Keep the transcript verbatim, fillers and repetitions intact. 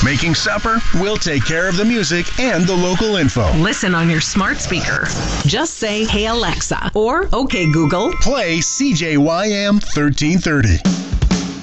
Making supper? We'll take care of the music and the local info. Listen on your smart speaker. Just say, "Hey Alexa," or "Okay Google." Play C J Y M thirteen thirty.